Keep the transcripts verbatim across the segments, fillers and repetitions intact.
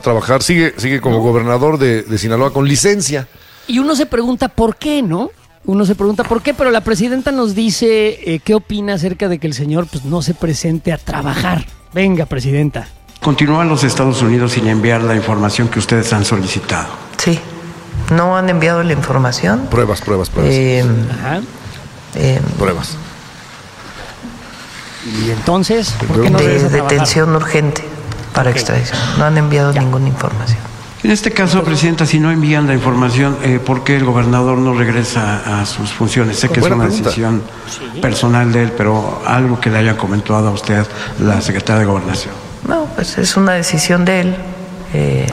trabajar, sigue, sigue como ¿no? gobernador de, de Sinaloa con licencia. Y uno se pregunta por qué, ¿no? Uno se pregunta por qué, pero la presidenta nos dice eh, qué opina acerca de que el señor pues no se presente a trabajar. Venga, presidenta. ¿Continúan los Estados Unidos sin enviar la información que ustedes han solicitado? Sí, no han enviado la información. Pruebas, pruebas, pruebas. Eh, Ajá. Eh, pruebas. Y entonces, ¿por qué no de detención urgente para okay. extradición? No han enviado ya. ninguna información. En este caso, presidenta, si no envían la información, eh, ¿por qué el gobernador no regresa a sus funciones? Sé que es una pregunta. decisión sí. personal de él, pero algo que le haya comentado a usted la secretaria de Gobernación. No, pues es una decisión de él. Eh,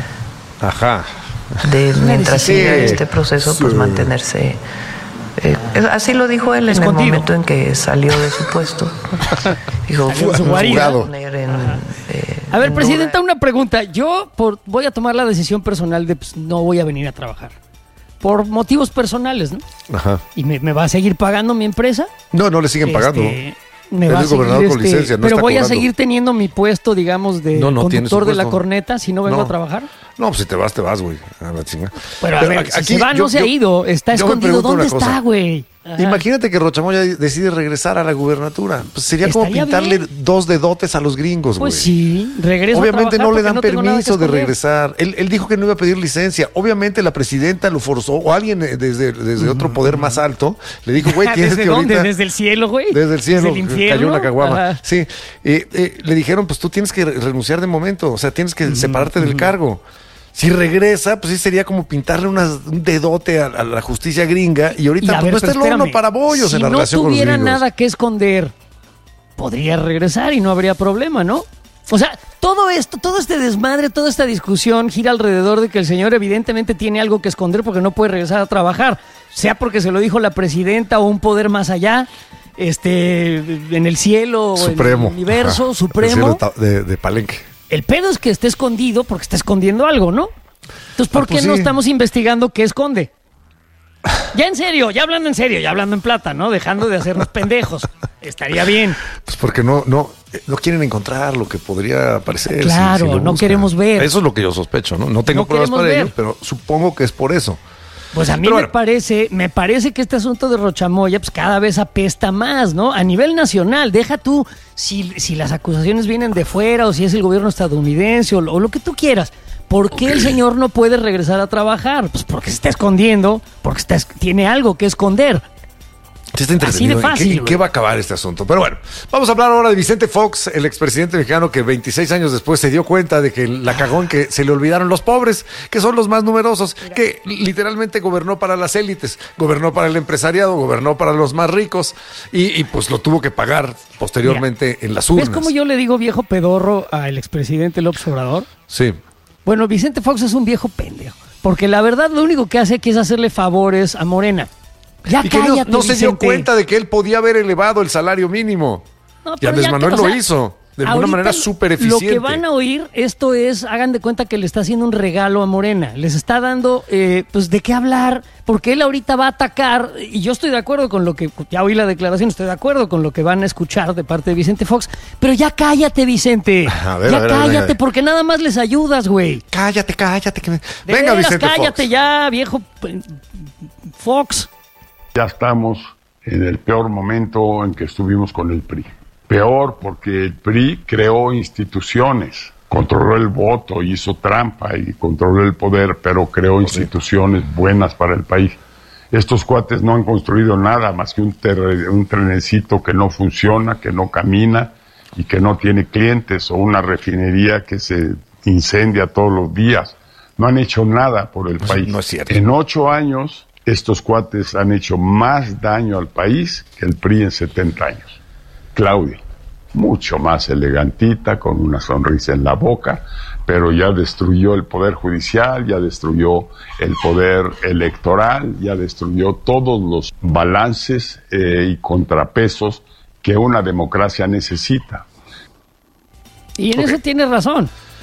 Ajá. De mientras sí. siga este proceso, sí. pues mantenerse. Eh, así lo dijo él en Escondido. el momento en que salió de su puesto. Dijo, su guarida. En, eh, a ver, presidenta, duda. una pregunta. Yo por, voy a tomar la decisión personal de pues, no voy a venir a trabajar. Por motivos personales, ¿no? Ajá. ¿Y me, me va a seguir pagando mi empresa? No, no le siguen este, pagando. Me Él va es a seguir, gobernador con este, licencia, no pero está voy cobrando. a seguir teniendo mi puesto, digamos, de no, no conductor de la corneta si no vengo no. a trabajar. No, pues si te vas, te vas, güey. A la chingada. Pero, pero a ver, aquí, si se va, yo, no se yo, ha ido. Está escondido. ¿Dónde está, güey? Imagínate que Rochamoya decide regresar a la gubernatura. Pues sería Estaría como pintarle bien. dos dedotes a los gringos, güey. Pues sí, regresa Obviamente no le dan no permiso de regresar. Él, él dijo que no iba a pedir licencia. Obviamente la presidenta lo forzó, o alguien desde, desde uh-huh. otro poder más alto le dijo, güey, tienes ¿Desde que dónde? ahorita... ¿Desde el cielo, güey? Desde el cielo. ¿Desde el infierno? Cayó una caguama. Ajá. Sí. Eh, eh, le dijeron, pues tú tienes que renunciar de momento. O sea, tienes que uh-huh. separarte uh-huh. del cargo. Si regresa, pues sí sería como pintarle unas, un dedote a, a la justicia gringa y ahorita y pues ver, no está el horno para bollos si en la no relación con los gringos. Si no tuviera nada que esconder, podría regresar y no habría problema, ¿no? O sea, todo esto, todo este desmadre, toda esta discusión gira alrededor de que el señor evidentemente tiene algo que esconder porque no puede regresar a trabajar, sea porque se lo dijo la presidenta o un poder más allá, este, en el cielo, Supremo. en el universo, Ajá. supremo. El de, de Palenque. El pedo es que esté escondido porque está escondiendo algo, ¿no? Entonces, ¿por ah, pues qué sí. no estamos investigando qué esconde? Ya en serio, ya hablando en serio, ya hablando en plata, ¿no? Dejando de hacernos pendejos. Estaría bien. Pues porque no, no, no quieren encontrar lo que podría aparecer. Claro, si, si no queremos ver. Eso es lo que yo sospecho, ¿no? No tengo no pruebas para ver. ello, pero supongo que es por eso. Pues a mí Pero me bueno. parece, me parece que este asunto de Rochamoya pues cada vez apesta más, ¿no? A nivel nacional, deja tú si, si las acusaciones vienen de fuera o si es el gobierno estadounidense o lo, o lo que tú quieras. ¿Por qué okay. el señor no puede regresar a trabajar? Pues porque se está escondiendo, porque está, tiene algo que esconder. Sí, está entretenido. Así de fácil, ¿En qué, ¿En qué va a acabar este asunto? Pero bueno, vamos a hablar ahora de Vicente Fox, el expresidente mexicano que veintiséis años después se dio cuenta de que la cagó en que se le olvidaron los pobres, que son los más numerosos, que literalmente gobernó para las élites, gobernó para el empresariado, gobernó para los más ricos y, y pues lo tuvo que pagar posteriormente Mira, en las urnas. ¿Ves cómo yo le digo viejo pedorro al expresidente López Obrador? Sí. Bueno, Vicente Fox es un viejo pendejo, porque la verdad lo único que hace aquí es hacerle favores a Morena. Ya y que cállate, no, no se dio Vicente. cuenta de que él podía haber elevado el salario mínimo. No, y Andrés ya Manuel te, lo o sea, hizo de alguna manera súper eficiente. Lo que van a oír, esto es, hagan de cuenta que le está haciendo un regalo a Morena. Les está dando, eh, pues, de qué hablar, porque él ahorita va a atacar, y yo estoy de acuerdo con lo que, ya oí la declaración, estoy de acuerdo con lo que van a escuchar de parte de Vicente Fox, pero ya cállate, Vicente. A ver, ya a ver, cállate, a ver, porque nada más les ayudas, güey. Cállate, cállate. Que me... Venga, veras, Vicente cállate Fox. ya, viejo Fox. Ya estamos en el peor momento en que estuvimos con el P R I. Peor porque el P R I creó instituciones, controló el voto, hizo trampa y controló el poder, pero creó instituciones buenas para el país. Estos cuates no han construido nada más que un, ter- un trenecito que no funciona, que no camina y que no tiene clientes, o una refinería que se incendia todos los días. No han hecho nada por el no, país. No es cierto. En ocho años, estos cuates han hecho más daño al país que el P R I en setenta años. Claudia, mucho más elegantita, con una sonrisa en la boca, pero ya destruyó el poder judicial, ya destruyó el poder electoral, ya destruyó todos los balances eh, y contrapesos que una democracia necesita. Y en okay. eso tiene razón.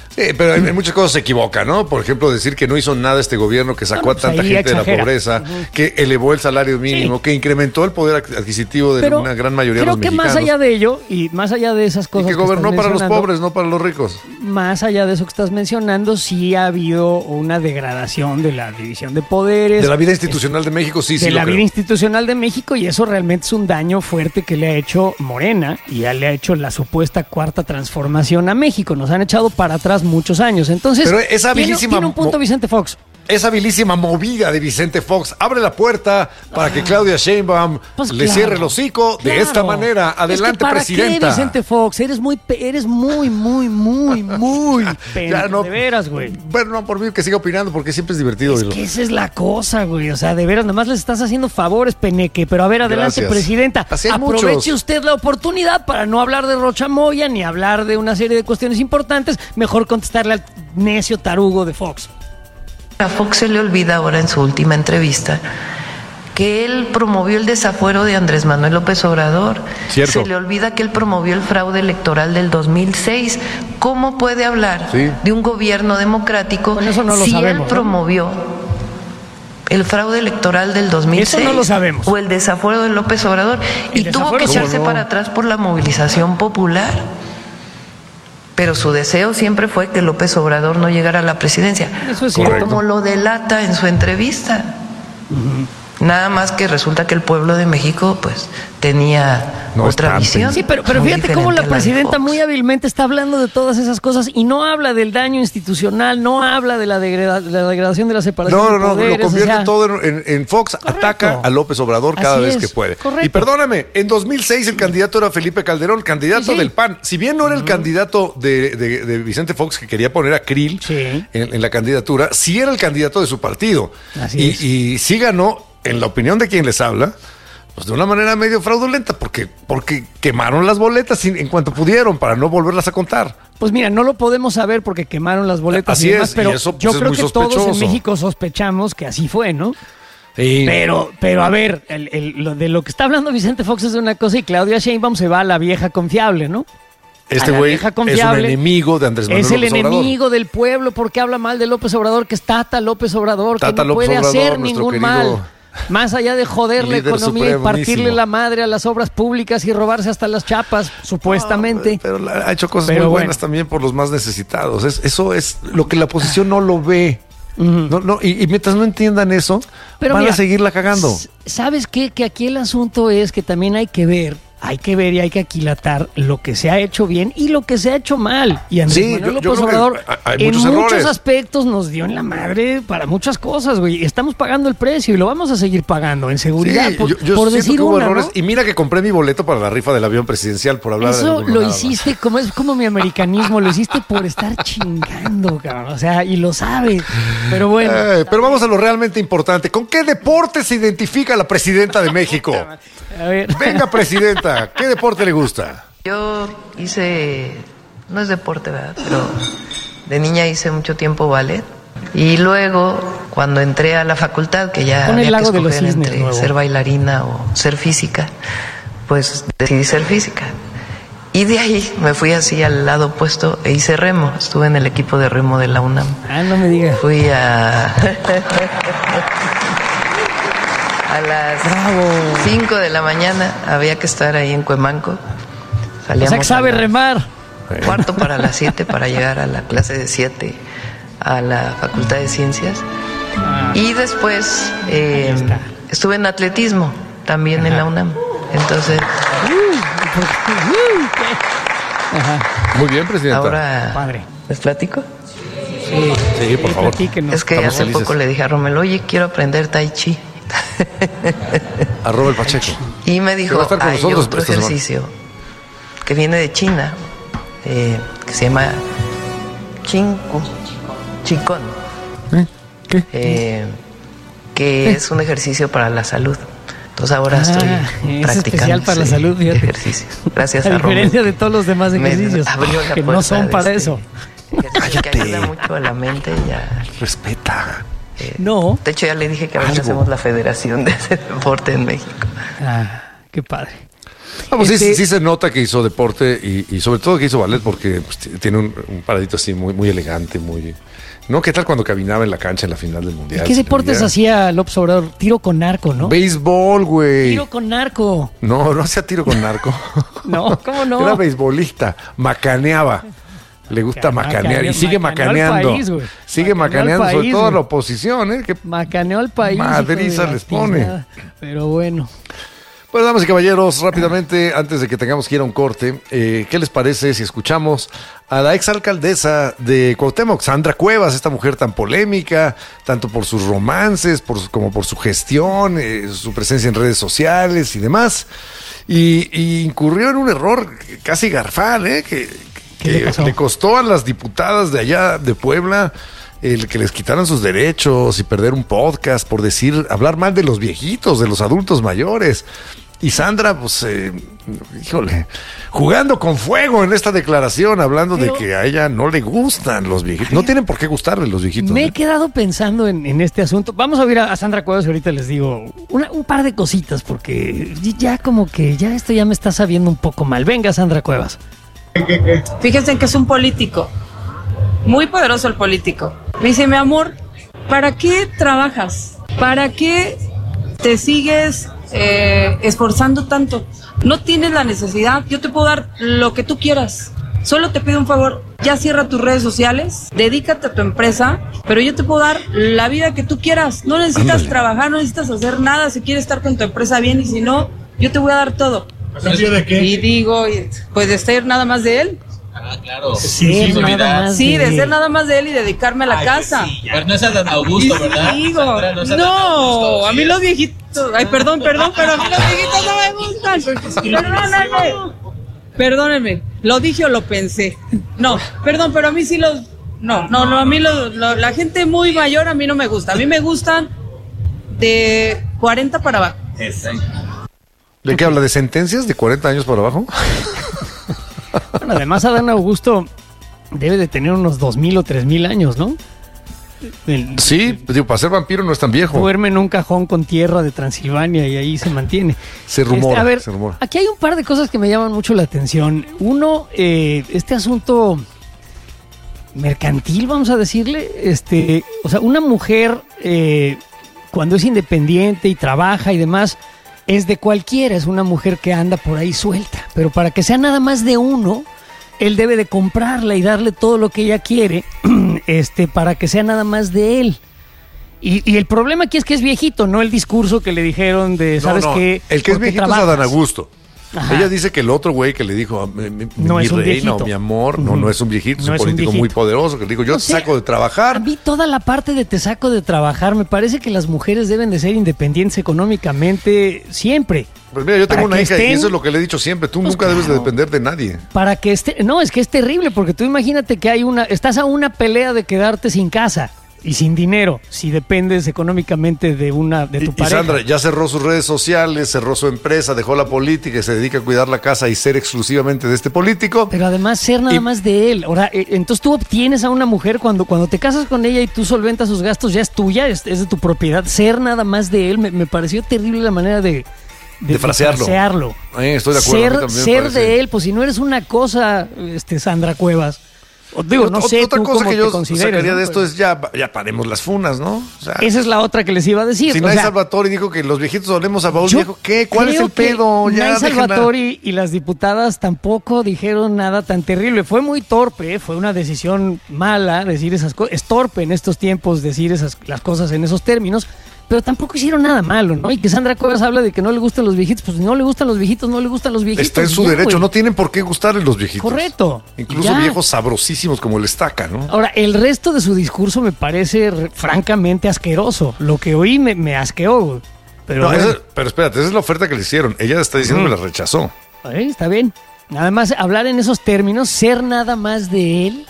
Sí, pero en, en muchas cosas se equivoca, ¿no? Por ejemplo, decir que no hizo nada este gobierno, que sacó no, a pues tanta gente exagera. de la pobreza, uh-huh. que elevó el salario mínimo, sí. que incrementó el poder adquisitivo de pero una gran mayoría de los mexicanos. Creo que más allá de ello, y más allá de esas cosas y que, que gobernó para los pobres, no para los ricos. Más allá de eso que estás mencionando, sí ha habido una degradación de la división de poderes. De la vida institucional de México, sí, de sí. De la creo. vida institucional de México, y eso realmente es un daño fuerte que le ha hecho Morena, y ya le ha hecho la supuesta cuarta transformación a México. Nos han echado para atrás muchos años. Entonces, pero esa tiene, tiene un punto Vicente Fox. Esa habilísima movida de Vicente Fox abre la puerta para que Claudia Sheinbaum pues le claro, cierre el hocico claro. de esta manera. Adelante, es que ¿para presidenta. qué, Vicente Fox? Eres muy, eres muy, muy, muy, muy ya no, de veras, güey. Bueno, no por mí que siga opinando, porque siempre es divertido. Es que esa es la cosa, güey. O sea, de veras, nada más les estás haciendo favores, Peneque. Pero a ver, adelante, Gracias. presidenta. Así hay Aproveche muchos. usted la oportunidad para no hablar de Rocha Moya ni hablar de una serie de cuestiones importantes. Mejor contestarle al necio tarugo de Fox. A Fox se le olvida ahora en su última entrevista que él promovió el desafuero de Andrés Manuel López Obrador. Cierto. Se le olvida que él promovió el fraude electoral del dos mil seis. ¿Cómo puede hablar sí. de un gobierno democrático Con eso no lo si sabemos, él promovió ¿no? el fraude electoral del dos mil seis? Eso no lo sabemos. O el desafuero de López Obrador. El Y tuvo que echarse no? para atrás por la movilización popular. Pero su deseo siempre fue que López Obrador no llegara a la presidencia. Eso es cierto. Como lo delata en su entrevista. Uh-huh. Nada más que resulta que el pueblo de México pues tenía no otra visión. Sí, pero, pero fíjate cómo la presidenta muy hábilmente está hablando de todas esas cosas y no habla del daño institucional, no habla de la, degrada, de la degradación de la separación no, no, de poderes. No, lo convierte o sea, todo en, en, en Fox, correcto. Ataca a López Obrador cada Así vez es, que puede. Correcto. Y perdóname, en dos mil seis el candidato era Felipe Calderón, candidato sí, sí. del P A N. Si bien no era el uh-huh. candidato de, de, de Vicente Fox, que quería poner a Krill sí. en, en la candidatura, sí era el candidato de su partido. Así y, es. y sí ganó, en la opinión de quien les habla, pues de una manera medio fraudulenta, porque, porque quemaron las boletas en cuanto pudieron para no volverlas a contar. Pues mira, no lo podemos saber porque quemaron las boletas así y demás, es, pero y eso, pues, yo es creo muy que sospechoso. todos en México sospechamos que así fue, ¿no? Sí. Pero, pero a ver, el, el, lo de lo que está hablando Vicente Fox es de una cosa y Claudia Sheinbaum se va a la vieja confiable, ¿no? Este güey es un enemigo de Andrés Manuel López Obrador. Es el Obrador. enemigo del pueblo porque habla mal de López Obrador, que es Tata López Obrador, Tata que no López puede Obrador, hacer ningún querido... mal. Más allá de joder la economía y partirle la madre a las obras públicas y robarse hasta las chapas, supuestamente. No, pero ha hecho cosas pero muy bueno. buenas también por los más necesitados. Es, eso es lo que la oposición no lo ve. Uh-huh. No, no, y, y mientras no entiendan eso, pero van mira, a seguirla cagando. ¿Sabes qué? Que aquí el asunto es que también hay que ver Hay que ver y hay que aquilatar lo que se ha hecho bien y lo que se ha hecho mal. Y Andrés sí, Manuel yo, yo López Obrador hay en muchos, muchos aspectos nos dio en la madre para muchas cosas, güey. Estamos pagando el precio y lo vamos a seguir pagando en seguridad, sí, por, yo, yo por decir que hubo una, errores. ¿no? Y mira que compré mi boleto para la rifa del avión presidencial por hablar Eso de lo hiciste, como es como mi americanismo, lo hiciste por estar chingando, cabrón. O sea, y lo sabes. Pero bueno. Eh, pero vamos a lo realmente importante. ¿Con qué deporte se identifica la presidenta de México? A ver. Venga, presidenta, ¿qué deporte le gusta? Yo hice, no es deporte, ¿verdad? Pero de niña hice mucho tiempo ballet. Y luego, cuando entré a la facultad, que ya Con había el lago que escoger de los cisnes, entre nuevo. ser bailarina o ser física, pues decidí ser física. Y de ahí me fui así al lado opuesto e hice remo. Estuve en el equipo de remo de la UNAM. Ah, no me digas. Fui a... A las cinco de la mañana había que estar ahí en Cuemanco. Salíamos o sea que sabe remar. Cuarto para las siete para llegar a la clase de siete a la Facultad de Ciencias. Ah. Y después eh, estuve en atletismo también. Ajá. En la UNAM. Entonces... Ajá. Muy bien, presidenta. Ahora, Padre. ¿les platico? Sí, sí, por favor. Es que hace felices. poco le dije a Romelo, oye, quiero aprender Tai Chi. Arroba el Pacheco. Y me dijo, hay otro ejercicio semana. que viene de China, eh, que se llama Chinku, Chikon, ¿Eh? ¿Qué? Eh, que ¿Eh? es un ejercicio para la salud. Entonces ahora ah, estoy es practicando especial para la salud, fíjate. Ejercicios. Gracias a, a diferencia de todos los demás ejercicios que no son para este eso. Cállate. Que ayuda mucho a la mente y a... Respeta. Eh, no. De hecho, ya le dije que a veces hacemos la federación de ese deporte en México. Ah, qué padre. Ah, pues Este- sí, sí se nota que hizo deporte y, y sobre todo que hizo ballet porque pues, t- tiene un, un paradito así muy, muy elegante, muy... ¿No? ¿Qué tal cuando caminaba en la cancha en la final del Mundial? ¿Qué Se le deportes veía- hacía López Obrador? Tiro con narco, ¿no? Béisbol, güey. Tiro con narco. No, no hacía tiro con narco. No, ¿cómo no? Era beisbolista, macaneaba. Le gusta Macaneó, macanear y sigue macaneó al macaneando. país, güey. sigue Macaneó al macaneando, sobre país, todo güey. la oposición, ¿eh? Que Macaneó al país. Madriza hijo de la les pone. chingada. Pero bueno. Pues, damas y caballeros, rápidamente, antes de que tengamos que ir a un corte, eh, ¿qué les parece si escuchamos a la exalcaldesa de Cuauhtémoc, Sandra Cuevas, esta mujer tan polémica, tanto por sus romances por su- como por su gestión, eh, su presencia en redes sociales y demás? Y, y incurrió en un error casi garfal, ¿eh? Que, ¿Qué le que pasó? le costó a las diputadas de allá de Puebla el que les quitaran sus derechos y perder un podcast por decir, hablar mal de los viejitos, de los adultos mayores. Y Sandra, pues, eh, híjole, jugando con fuego en esta declaración, hablando Pero- de que a ella no le gustan los viejitos. No tienen por qué gustarle los viejitos. Me he ¿eh? quedado pensando en, en este asunto. Vamos a oír a, a Sandra Cuevas y ahorita les digo una- un par de cositas porque ya como que ya esto ya me está sabiendo un poco mal. Venga, Sandra Cuevas. Fíjense que es un político, muy poderoso el político. Me dice, mi amor, ¿para qué trabajas? ¿Para qué te sigues eh, esforzando tanto? No tienes la necesidad, yo te puedo dar lo que tú quieras. Solo te pido un favor, ya cierra tus redes sociales, dedícate a tu empresa, pero yo te puedo dar la vida que tú quieras. No necesitas Ándale. trabajar, no necesitas hacer nada si quieres estar con tu empresa bien y si no, yo te voy a dar todo. ¿A cambio de qué? Y digo, y- pues de ser nada más de él. Ah, claro. Ser nada más Sí, de de- ser nada más de él y dedicarme a la Ay, casa. pues sí, ya. Pero no es a Dan Augusto, Y ¿verdad? digo, Sandra, es a Dan no, Augusto, a sí. mí los viejitos, ay, perdón, perdón, pero a mí los viejitos no me gustan. Perdónenme, perdónenme, lo dije o lo pensé. No, perdón, pero a mí sí los, no, no, no, a mí los- lo- la gente muy mayor a mí no me gusta. A mí me gustan de cuarenta para abajo. Exacto. ¿De qué habla? ¿De sentencias de cuarenta años para abajo? Bueno, además Adán Augusto debe de tener unos dos mil o tres mil años, ¿no? El- Sí, pues, digo, para ser vampiro no es tan viejo. Duerme en un cajón con tierra de Transilvania y ahí se mantiene. Se rumora, Este, a ver, se rumora. aquí hay un par de cosas que me llaman mucho la atención. Uno, eh, este asunto mercantil, vamos a decirle. Este, o sea, una mujer eh, cuando es independiente y trabaja y demás, es de cualquiera, es una mujer que anda por ahí suelta. Pero para que sea nada más de uno, él debe de comprarla y darle todo lo que ella quiere, este, para que sea nada más de él. Y, y el problema aquí es que es viejito, no el discurso que le dijeron de, No, ¿sabes no, qué? el que es ¿Por qué viejito es trabajas? Adán Augusto. Ajá. Ella dice que el otro güey que le dijo, mi, mi- No mi es un reina viejito. o mi amor, no, Ujú. no es un viejito, es No un es un político muy viejito. poderoso, que le digo, yo No te sé, saco de A trabajar. mí toda la parte de te saco de trabajar, me parece que las mujeres deben de ser independientes económicamente siempre. Pues mira, yo tengo para una que hija y estén- eso es lo que le he dicho siempre, tú Pues nunca debes de claro. depender de nadie. Para que esté, no, es que es terrible porque tú imagínate que hay una, estás a una pelea de quedarte sin casa y sin dinero si dependes económicamente de una de Y, tu y pareja. Sandra ya cerró sus redes sociales, cerró su empresa, dejó la política y se dedica a cuidar la casa y ser exclusivamente de este político. Pero además ser nada Y- más de él. Ahora, eh, entonces tú obtienes a una mujer cuando, cuando te casas con ella y tú solventas sus gastos, ya es tuya, es, es de tu propiedad. Ser nada más de él, me, me pareció terrible la manera de, De frasearlo. frasearlo. Eh, estoy de acuerdo, a mí Ser, también me ser parece. de él, pues si no eres una cosa, este Sandra Cuevas. O digo, no Ot- sé Otra tú cosa cómo que te yo consideres, sacaría ¿no? de esto Pero es ya, ya paremos las funas, ¿no? O sea, esa es la otra que les iba a decir. si o Nay sea, Salvatore dijo que los viejitos olemos a baúl yo viejo, ¿qué? ¿Cuál es creo el pedo? que Ya, Nay déjenla. Salvatori y las diputadas tampoco dijeron nada tan terrible. Fue muy torpe, ¿eh? Fue una decisión mala decir esas cosas. Es torpe en estos tiempos decir esas las cosas en esos términos, pero tampoco hicieron nada malo, ¿no? Y que Sandra Cuevas habla de que no le gustan los viejitos, pues no le gustan los viejitos, no le gustan los viejitos. Está en su ya, derecho, güey. no tienen por qué gustarle los viejitos. Correcto. Incluso Ya. viejos sabrosísimos como el Estaca, ¿no? Ahora, el resto de su discurso me parece re- francamente asqueroso. Lo que oí me, me asqueó, güey. Pero No, bueno. esa- pero espérate, esa es la oferta que le hicieron. Ella está diciendo Ujú. que la rechazó. Ahí está bien. Nada más hablar en esos términos, ser nada más de él,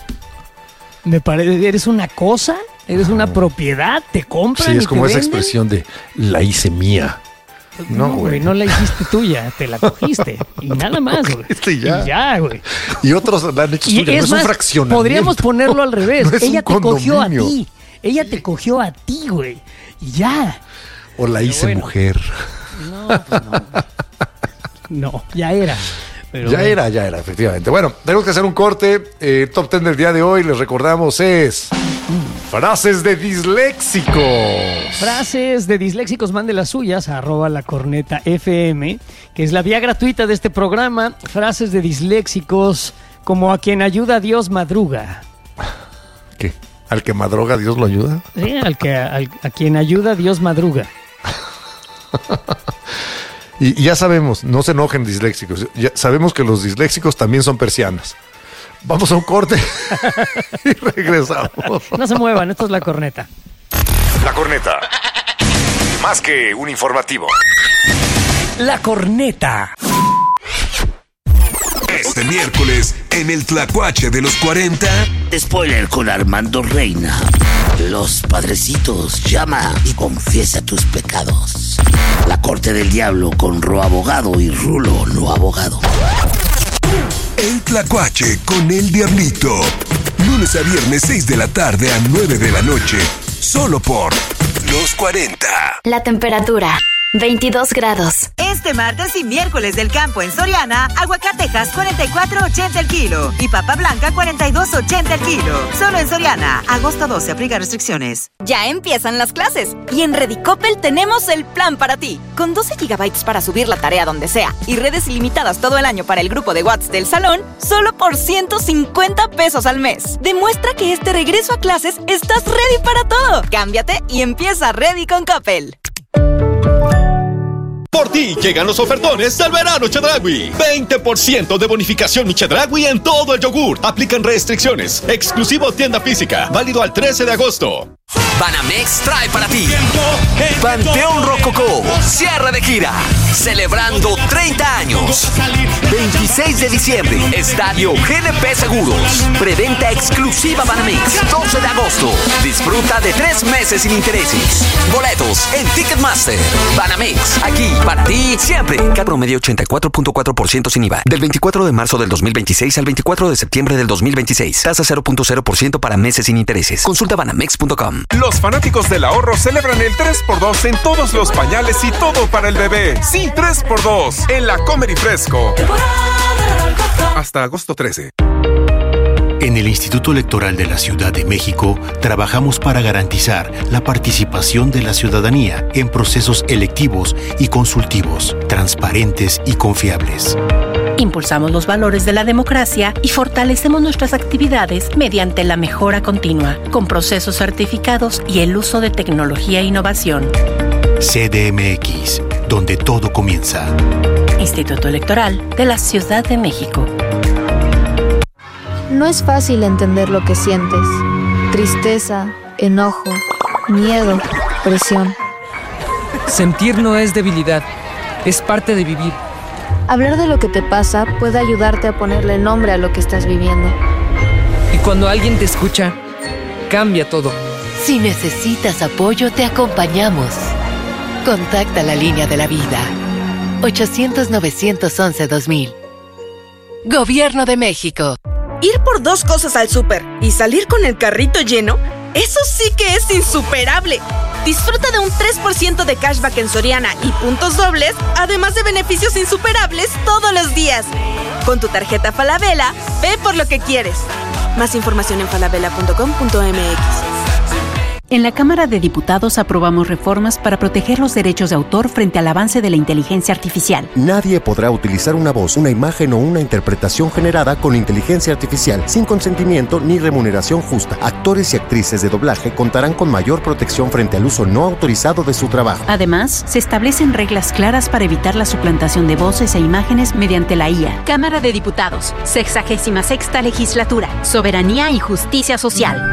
me parece, eres una cosa, eres una propiedad, te compran. Sí, y es como te esa venden. expresión de la hice mía. No, No, güey, güey. no la hiciste tuya, te la cogiste. Y nada más, güey. cogiste y ya. Y ya, güey. Y otros la han hecho Y suya. No es es más, un fraccionamiento. podríamos ponerlo al revés. No es Ella un te cogió a condominio. ti. Ella te cogió a ti, güey. Y ya. O la hice bueno. mujer. No, pues no. No, ya era. Pero ya bueno. era, ya era, efectivamente. Bueno, tenemos que hacer un corte. Eh, top ten del día de hoy, les recordamos, es frases de disléxicos. Frases de disléxicos, mande las suyas a arroba la corneta F M, que es la vía gratuita de este programa. Frases de disléxicos como a quien ayuda a Dios madruga. ¿Qué? ¿Al que madruga Dios lo ayuda? Sí, al que, al, a quien ayuda Dios madruga. Y, y ya sabemos, no se enojen disléxicos, ya sabemos que los disléxicos también son persianas. Vamos a un corte y regresamos. No se muevan, esto es La Corneta. La Corneta. Más que un informativo. La Corneta. Este miércoles, en el Tlacuache de los cuarenta... Spoiler con Armando Reina. Los padrecitos, llama y confiesa tus pecados. La Corte del Diablo con Ro Abogado y Rulo No Abogado. El Tlacuache con el Diablito. Lunes a viernes, seis de la tarde a nueve de la noche. Solo por Los cuarenta. La temperatura, veintidós grados. Este martes y miércoles del campo en Soriana, aguacatejas cuarenta y cuatro ochenta el kilo y papa blanca cuarenta y dos ochenta el kilo. Solo en Soriana, agosto doce, aplica restricciones. Ya empiezan las clases y en Redicopel tenemos el plan para ti. Con doce gigabytes para subir la tarea donde sea y redes ilimitadas todo el año para el grupo de WhatsApp del salón, solo por ciento cincuenta pesos al mes. Demuestra que este regreso a clases estás ready para todo. Cámbiate y empieza Ready con Coppel. Por ti llegan los ofertones del verano Chedraui. veinte por ciento de bonificación mi Chedraui en todo el yogur. Aplican restricciones. Exclusivo tienda física. Válido al trece de agosto. Banamex trae para ti Panteón Rococó, cierre de gira, celebrando treinta años. veintiséis de diciembre, Estadio G N P Seguros. Preventa exclusiva Banamex, doce de agosto. Disfruta de tres meses sin intereses. Boletos en Ticketmaster. Banamex, aquí para ti siempre. Cat promedio ochenta y cuatro punto cuatro por ciento sin I V A. Del veinticuatro de marzo del dos mil veintiséis al veinticuatro de septiembre del dos mil veintiséis. Tasa cero punto cero por ciento para meses sin intereses. Consulta banamex punto com. Los fanáticos del ahorro celebran el tres por dos en todos los pañales y todo para el bebé. Sí, tres por dos en la Comer y Fresco. Hasta agosto trece. En el Instituto Electoral de la Ciudad de México trabajamos para garantizar la participación de la ciudadanía en procesos electivos y consultivos, transparentes y confiables. Impulsamos los valores de la democracia y fortalecemos nuestras actividades mediante la mejora continua, con procesos certificados y el uso de tecnología e innovación. C D M X, donde todo comienza. Instituto Electoral de la Ciudad de México. No es fácil entender lo que sientes. Tristeza, enojo, miedo, presión. Sentir no es debilidad, es parte de vivir. Hablar de lo que te pasa puede ayudarte a ponerle nombre a lo que estás viviendo. Y cuando alguien te escucha, cambia todo. Si necesitas apoyo, te acompañamos. Contacta la línea de la vida. ochocientos, novecientos once, dos mil. Gobierno de México. Ir por dos cosas al súper y salir con el carrito lleno, eso sí que es insuperable. Disfruta de un tres por ciento de cashback en Soriana y puntos dobles, además de beneficios insuperables todos los días. Con tu tarjeta Falabella, ve por lo que quieres. Más información en falabella punto com punto m x. En la Cámara de Diputados aprobamos reformas para proteger los derechos de autor frente al avance de la inteligencia artificial. Nadie podrá utilizar una voz, una imagen o una interpretación generada con inteligencia artificial sin consentimiento ni remuneración justa. Actores y actrices de doblaje contarán con mayor protección frente al uso no autorizado de su trabajo. Además, se establecen reglas claras para evitar la suplantación de voces e imágenes mediante la I A. Cámara de Diputados, sexagésima sexta legislatura, soberanía y justicia social.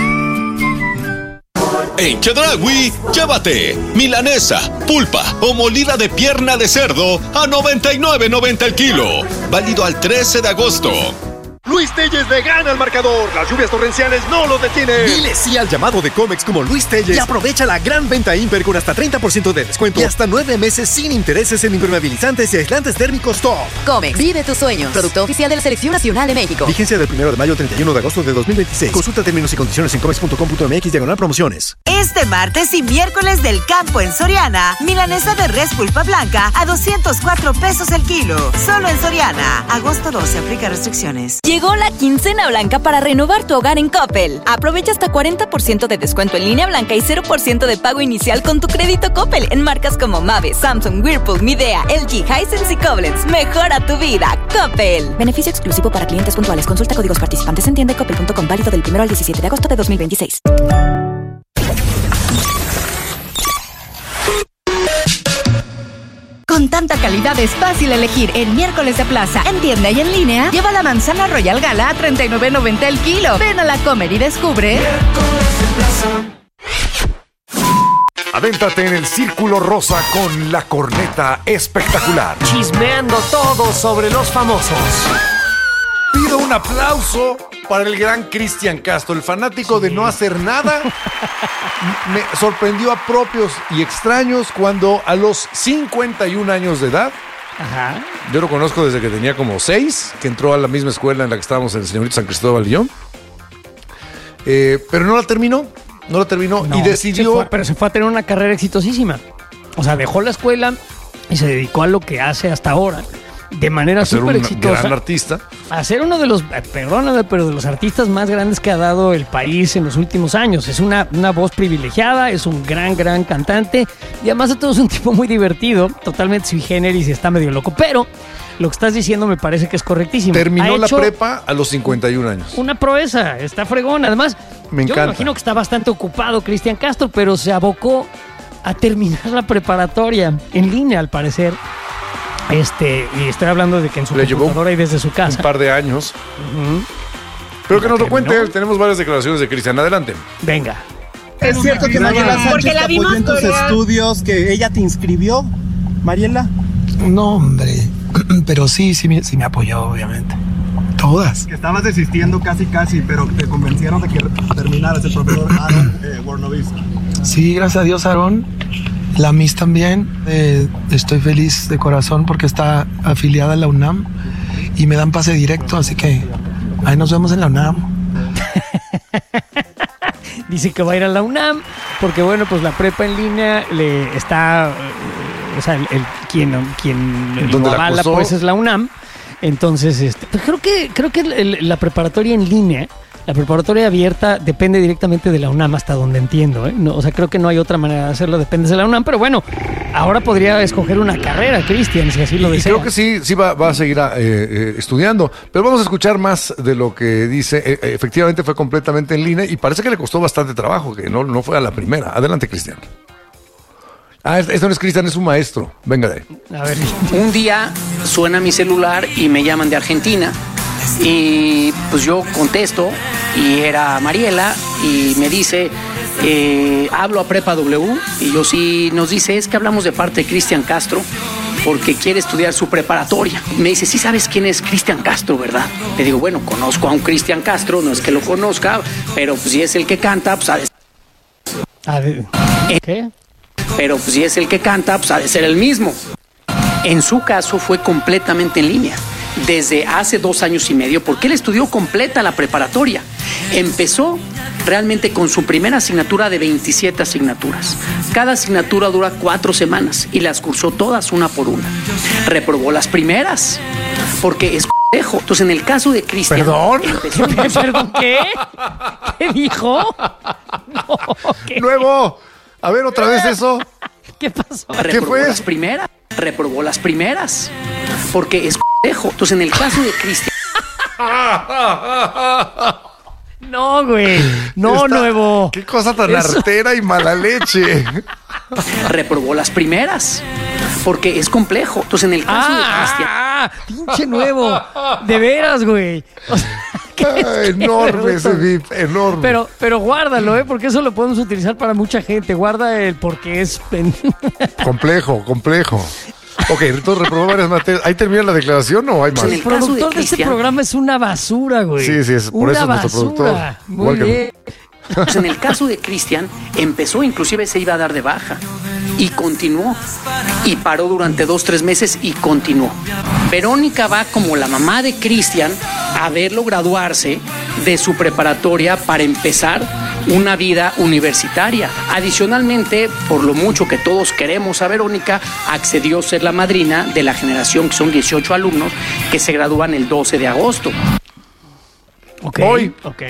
En Chedraui, llévate milanesa, pulpa o molida de pierna de cerdo a noventa y nueve noventa el kilo. Válido al trece de agosto. Luis Telles le gana al marcador. Las lluvias torrenciales no lo detienen. Dile sí al llamado de Comex como Luis Telles y aprovecha la gran venta Imper con hasta treinta por ciento de descuento y hasta nueve meses sin intereses en impermeabilizantes y aislantes térmicos Top. Comex, vive tus sueños. Producto oficial de la Selección Nacional de México. Vigencia del primero de mayo al treinta y uno de agosto de dos mil veintiséis. Consulta términos y condiciones en comex punto com punto mx diagonal promociones. Este martes y miércoles del campo en Soriana, milanesa de res pulpa blanca a doscientos cuatro pesos el kilo. Solo en Soriana. Agosto doce, aplica restricciones. Llegó la quincena blanca para renovar tu hogar en Coppel. Aprovecha hasta cuarenta por ciento de descuento en línea blanca y cero por ciento de pago inicial con tu crédito Coppel en marcas como Mave, Samsung, Whirlpool, Midea, L G, Hisense y Koblenz. Mejora tu vida. Coppel. Beneficio exclusivo para clientes puntuales. Consulta códigos participantes en tienda coppel punto com. Válido del primero al diecisiete de agosto de dos mil veintiséis. Con tanta calidad es fácil elegir en miércoles de plaza. En tienda y en línea, lleva la manzana Royal Gala a treinta y nueve noventa el kilo. Ven a la Comer y descubre. Adéntrate en el Círculo Rosa con la corneta espectacular. Chismeando todo sobre los famosos. Pido un aplauso para el gran Cristian Castro, el fanático sí. de no hacer nada. Me sorprendió a propios y extraños cuando a los cincuenta y un años de edad, Ajá. yo lo conozco desde que tenía como seis, que entró a la misma escuela en la que estábamos en el Señorito San Cristóbal y yo, eh, pero no la terminó, no la terminó no, y decidió... Se fue, pero se fue a tener una carrera exitosísima. O sea, dejó la escuela y se dedicó a lo que hace hasta ahora. De manera súper exitosa. Gran artista. A ser uno de los, perdóname, pero de los artistas más grandes que ha dado el país en los últimos años. Es una, una voz privilegiada, es un gran, gran cantante y además de todo es un tipo muy divertido, totalmente sui generis y está medio loco. Pero lo que estás diciendo me parece que es correctísimo. Terminó la prepa a los cincuenta y un años. Una proeza, está fregón. Además, me yo encanta. me imagino que está bastante ocupado Cristian Castro, pero se abocó a terminar la preparatoria en línea, al parecer. Este, y estoy hablando de que en su Le computadora y desde su casa. Un par de años. Uh-huh. Pero que nos lo cuente él. Tenemos varias declaraciones de Cristian. Adelante. Venga. ¿Es cierto que Mariela Sánchez te apoyó en tus estudios, que ella te inscribió, Mariela? No, hombre. Pero sí, sí me, sí me apoyó, obviamente. Todas. Que estabas desistiendo casi, casi, pero te convencieron de que terminaras el profesor Aaron eh, Warnovis. Sí, gracias a Dios, Aaron. La Miss también, eh, estoy feliz de corazón porque está afiliada a la UNAM y me dan pase directo, así que ahí nos vemos en la UNAM. Dice que va a ir a la UNAM porque, bueno, pues la prepa en línea le está, eh, o sea, el, el quien, quien lo avala pues es la UNAM. Entonces, este, pues creo que creo que el, el, la preparatoria en línea, la preparatoria abierta depende directamente de la UNAM, hasta donde entiendo, ¿eh? No, o sea, creo que no hay otra manera de hacerlo, depende de la UNAM, pero bueno, ahora podría escoger una carrera, Cristian, si así lo y desea. Creo que sí, sí va, va a seguir eh, eh, estudiando, pero vamos a escuchar más de lo que dice. Eh, efectivamente fue completamente en línea y parece que le costó bastante trabajo, que no, no fue a la primera. Adelante, Cristian. Ah, esto no es Cristian, es un maestro. Venga de ahí. A ver. Un día suena mi celular y me llaman de Argentina. Y pues yo contesto y era Mariela y me dice, eh, hablo a Prepa W y yo sí, nos dice, es que hablamos de parte de Cristian Castro porque quiere estudiar su preparatoria. Me dice, sí sabes quién es Cristian Castro, ¿verdad? Le digo, bueno, conozco a un Cristian Castro, no es que lo conozca, pero pues si es el que canta, pues ha de... A ver, ¿qué? Pero pues si es el que canta, pues ha de ser el mismo. En su caso fue completamente en línea. Desde hace dos años y medio, porque él estudió completa la preparatoria. Empezó realmente con su primera asignatura de veintisiete asignaturas. Cada asignatura dura cuatro semanas y las cursó todas una por una. Reprobó las primeras, porque es pendejo. Entonces, en el caso de Cristian... ¿Perdón? Empezó... ¿Perdón qué? ¿Qué dijo? No, ¿qué? Nuevo. A ver, otra vez eso. ¿Qué pasó? ¿Qué fue? Las primeras. Reprobó las primeras, porque es pendejo. Entonces, en el caso de Cristian... No, güey. No, Esta, Nuevo. Qué cosa tan Eso. artera y mala leche. Reprobó las primeras, porque es complejo. Entonces, en el caso ah, de Cristian... Ah, pinche Nuevo. De veras, güey. O sea, ah, enorme ese V I P, enorme. Pero, pero guárdalo, ¿eh? Porque eso lo podemos utilizar para mucha gente. Guarda el porque es... Complejo, complejo. Ok, entonces reprobó varias materias. ¿Ahí termina la declaración o hay más? El productor de, de este programa es una basura, güey. Sí, sí, es por una eso es nuestro productor. Muy bien. Pues en el caso de Cristian, empezó, inclusive se iba a dar de baja. Y continuó. Y paró durante dos, tres meses y continuó. Verónica va como la mamá de Cristian a verlo graduarse de su preparatoria para empezar una vida universitaria. Adicionalmente, por lo mucho que todos queremos a Verónica, accedió a ser la madrina de la generación, que son dieciocho alumnos, que se gradúan el doce de agosto. Ok, Hoy. ok.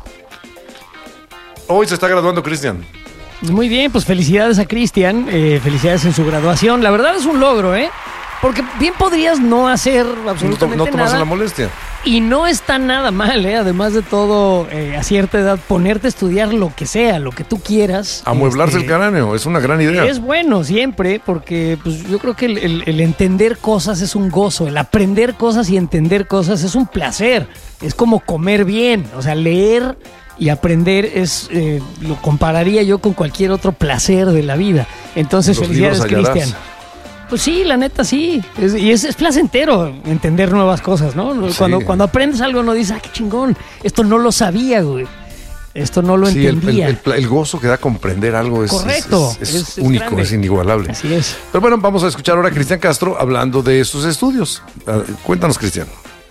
Hoy se está graduando Cristian. Muy bien, pues felicidades a Cristian, eh, felicidades en su graduación. La verdad es un logro, ¿eh? Porque bien podrías no hacer absolutamente no, no tomarse nada. la molestia. Y no está nada mal, ¿eh? Además de todo, eh, a cierta edad, ponerte a estudiar lo que sea, lo que tú quieras. Amueblarse este, el cráneo, es una gran idea. Es bueno siempre, porque pues, yo creo que el, el, el entender cosas es un gozo, el aprender cosas y entender cosas es un placer. Es como comer bien, o sea, leer y aprender es, eh, lo compararía yo con cualquier otro placer de la vida. Entonces, Los felicidades, libros hallarás. Cristian. Pues sí, la neta sí. Es, y es, es placentero entender nuevas cosas, ¿no? Sí. Cuando, cuando aprendes algo no dices, ah, qué chingón, esto no lo sabía, güey. Esto no lo Sí, el, entendía. el, el, el gozo que da comprender algo es, Correcto. es, es, Es- es único, grande. es inigualable. Así es. Pero bueno, vamos a escuchar ahora a Cristian Castro hablando de sus estudios. Ah, cuéntanos, Cristian.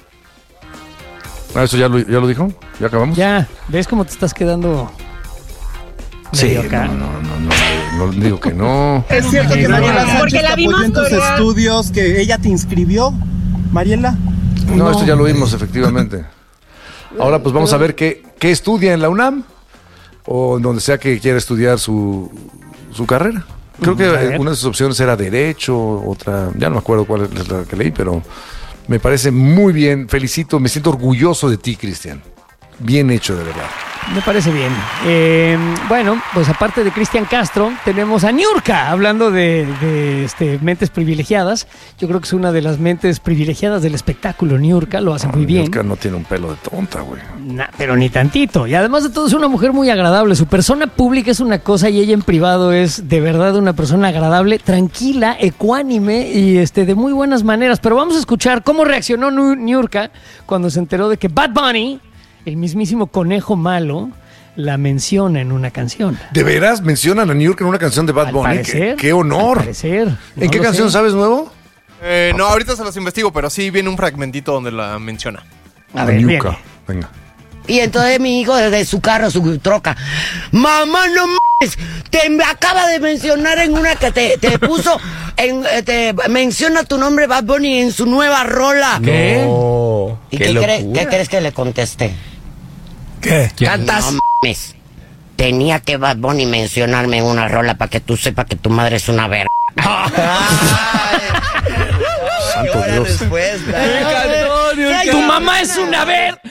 Ah, ¿eso ya lo, ya lo dijo? ¿Ya acabamos? Ya, ¿ves cómo te estás quedando? Sí, medio no, acá? no, no, no, no digo que no. ¿Es cierto que Mariela Sánchez Porque te la apoyó vimos en tus torear. estudios, que ella te inscribió, Mariela? No, esto ya lo vimos, efectivamente. Ahora pues vamos a ver qué, qué estudia en la UNAM o en donde sea que quiera estudiar su, su carrera. Creo que A ver. una de sus opciones era Derecho, otra, ya no me acuerdo cuál es la que leí, pero me parece muy bien. Felicito, me siento orgulloso de ti, Cristian. Bien hecho, de verdad. Me parece bien. Eh, bueno, pues aparte de Cristian Castro, tenemos a Niurka, hablando de, de, este, mentes privilegiadas. Yo creo que es una de las mentes privilegiadas del espectáculo. Niurka lo hace muy bien. Niurka no tiene un pelo de tonta, güey. Nah, pero ni tantito. Y además de todo es una mujer muy agradable. Su persona pública es una cosa y ella en privado es de verdad una persona agradable, tranquila, ecuánime y este, de muy buenas maneras. Pero vamos a escuchar cómo reaccionó Nu- Niurka cuando se enteró de que Bad Bunny, el mismísimo conejo malo, la menciona en una canción. ¿De veras mencionan a New York en una canción de Bad Al Bunny? parecer, ¿Qué, qué honor! al parecer. ¿En No qué lo canción sé. sabes nuevo? Eh, no, ahorita se los investigo, pero sí viene un fragmentito donde la menciona. A ver, Niurka. viene. Venga. Y entonces mi hijo desde su carro, su troca, mamá, no mames, te acaba de mencionar en una que te, te puso, en, eh, te menciona tu nombre Bad Bunny en su nueva rola. ¿Qué? No, ¿Y qué qué, cre- locura. qué crees que le contesté? ¿Qué? ¿Cantas? No mames, tenía que Bad Bunny mencionarme en una rola para que tú sepas que tu madre es una verga. Santo Dios. Después, Tu mamá es una ver.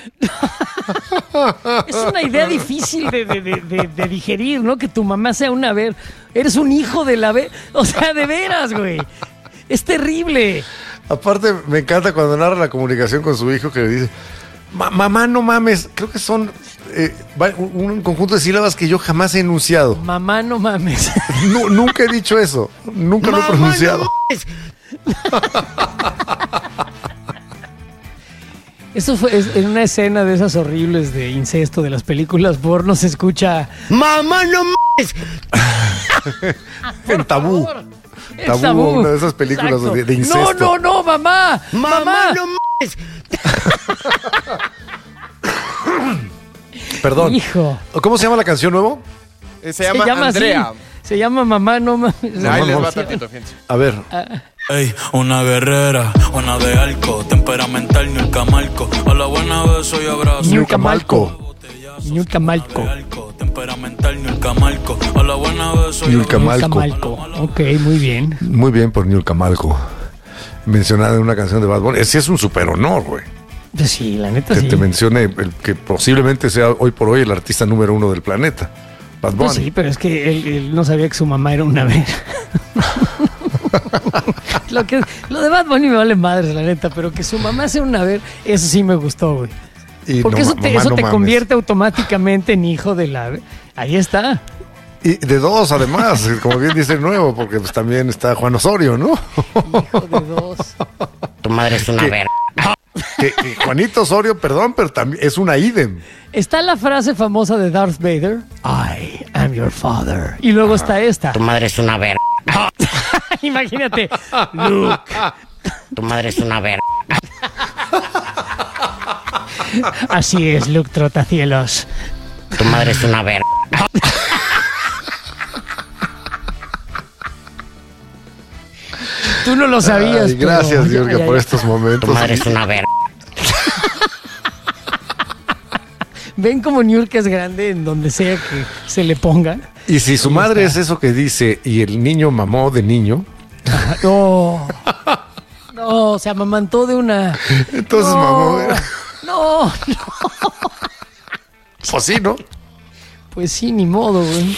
Es una idea difícil de, de- de- de- de digerir, ¿no? Que tu mamá sea una ver. Eres un hijo de la ver. O sea, de veras, güey. Es terrible. Aparte, me encanta cuando narra la comunicación con su hijo que le dice, "Ma- mamá, no mames". Creo que son eh, va- un, un conjunto de sílabas que yo jamás he enunciado. Mamá, no mames. Nu- nunca he dicho eso. Nunca lo he Mamá, pronunciado. no mames. Eso fue es- en una escena de esas horribles de incesto de las películas porno. Se escucha Mamá, no mames. En Tabú. el Tabú, tabú. una de esas películas Exacto. de, de incesto. No, no, no, mamá. Mamá, Mamá. no mames. Perdón. Hijo. ¿Cómo se llama la canción nuevo? Eh, se llama así. Andrea. Se llama mamá, no mames. Ahí les va no. tantito, fíjense. A ver. Ey, una guerrera, una de alco, temperamental, Niurka Malco. A la buena beso y abrazo. Niurka Malco. Niurka Malco. Temperamental, Niurka Malco. A la buena beso y Niurka Niurka Malco. Malco. Ok, muy bien. Muy bien por Niurka Malco. Mencionada en una canción de Bad Bunny. Sí, es un super honor, güey. Pues sí, la neta Que sí. te mencione el que posiblemente sea hoy por hoy el artista número uno del planeta. Bad Bunny. Pues sí, pero es que él, él no sabía que su mamá era una ver. lo, que, lo de Bad Bunny me vale madres, la neta, pero que su mamá sea una ver, eso sí me gustó, güey. Y Porque no eso ma- te, mamá, eso no te mames. convierte automáticamente en hijo de la... Ahí está. Y Y de dos, además, como bien dice el nuevo, porque pues también está Juan Osorio, ¿no? Hijo de dos. Tu madre es una Que- verga. Que, que Juanito Osorio, perdón, pero también es una idem. Está la frase famosa de Darth Vader, I am your father. Y luego está esta. Tu madre es una verga. Imagínate, Luke. Tu madre es una verga. Así es, Luke Trotacielos. Tu madre es una verga. Tú no lo sabías. Ay, pero- gracias, Ya, Diurga, ya, por ya. estos momentos. Tu madre es una verga. Ven como Niurka es grande en donde sea que se le ponga. Y si su madre es eso que dice y el niño mamó de niño, No. No, se amamantó de una. entonces No. mamó. No, no. Pues sí, ¿no? Pues sí, ni modo, güey.